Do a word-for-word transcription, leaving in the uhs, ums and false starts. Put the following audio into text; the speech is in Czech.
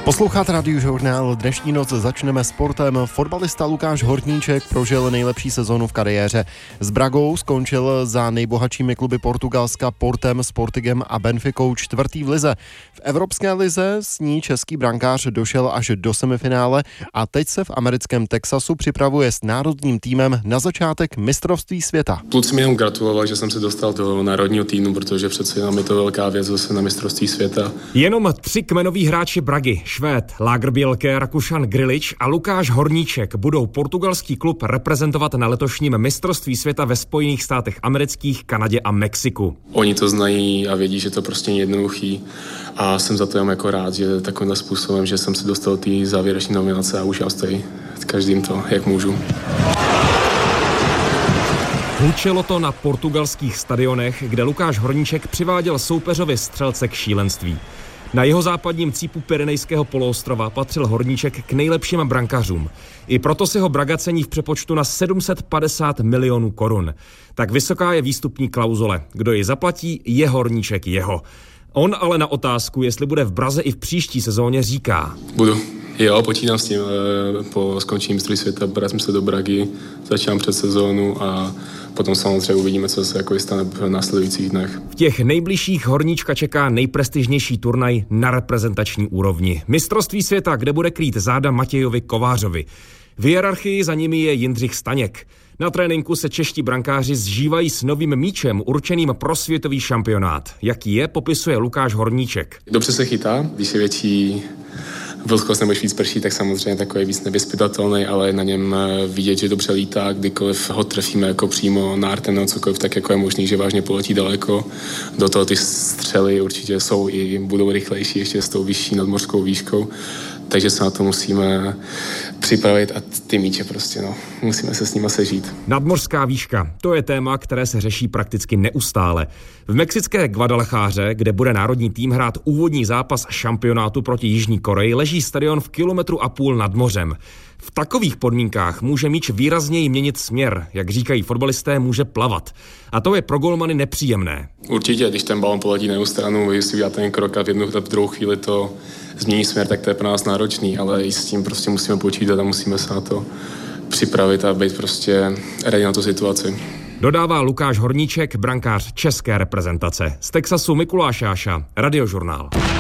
Posloucháte Radiožurnál. Dnešní noc začneme sportem. Fotbalista Lukáš Horníček prožil nejlepší sezonu v kariéře. S Bragou skončil za nejbohatšími kluby Portugalska Portem, Sportingem a Benficou čtvrtý v lize. V Evropské lize s ní český brankář došel až do semifinále a teď se v americkém Texasu připravuje s národním týmem na začátek mistrovství světa. Kluci mi jenom gratulovali, že jsem se dostal do národního týmu, protože přece jenom je to velká věc zase na mistrovství světa. Jenom tři kmenoví hráči Bragy, Švéd Lagerbielke, Rakušan Grilič a Lukáš Horníček budou portugalský klub reprezentovat na letošním mistrovství světa ve Spojených státech amerických, Kanadě a Mexiku. Oni to znají a vědí, že to prostě není jednoduchý a jsem za to jen jako rád, že takovýmhle způsobem, že jsem se dostal té závěrečné nominace a už já stojí každým to, jak můžu. Hučelo to na portugalských stadionech, kde Lukáš Horníček přiváděl soupeřovi střelce k šílenství. Na jeho západním cípu Pyrenejského poloostrova patřil Horníček k nejlepším brankařům. I proto si ho Braga cení v přepočtu na sedm set padesát milionů korun. Tak vysoká je výstupní klauzule. Kdo ji zaplatí, je Horníček jeho. On ale na otázku, jestli bude v Braze i v příští sezóně, říká: Budu. Jo, počítám s tím. Po skončení mistrovství světa vrátím se do Bragy, začínám před sezónu a potom samozřejmě uvidíme, co se jako stane v následujících dnech. V těch nejbližších Horníčka čeká nejprestižnější turnaj na reprezentační úrovni. Mistrovství světa, kde bude krýt záda Matějovi Kovářovi. V hierarchii za nimi je Jindřich Staněk. Na tréninku se čeští brankáři zžívají s novým míčem určeným pro světový šampionát. Jaký je, popisuje Lukáš Horníček. Dobře se chytá, když je větší vlhkost nebo víc prší, tak samozřejmě takový víc nevyzpytatelný, ale na něm vidět, že dobře lítá, kdykoliv ho trefíme jako přímo na artem nebo cokoliv, tak jako je možný, že vážně poletí daleko. Do toho ty střely určitě jsou i budou rychlejší ještě s tou vyšší nadmořskou výškou, takže se na to musíme připravit a ty míče prostě, no, musíme se s nima sežít. Nadmořská výška, to je téma, které se řeší prakticky neustále. V mexické Guadalajáře, kde bude národní tým hrát úvodní zápas šampionátu proti Jižní Koreji, leží stadion v kilometru a půl nad mořem. V takových podmínkách může míč výrazněji měnit směr, jak říkají fotbalisté, může plavat. A to je pro golmany nepříjemné. Určitě, když ten balon poletí na jednu stranu, jestli udělá ten krok a v jednu v druhou chvíli to změní směr, tak to je pro nás náročný, ale i s tím prostě musíme počítat a musíme se na to připravit a být prostě ready na tu situaci. Dodává Lukáš Horníček, brankář české reprezentace. Z Texasu Mikuláš Jáša, Radiožurnál.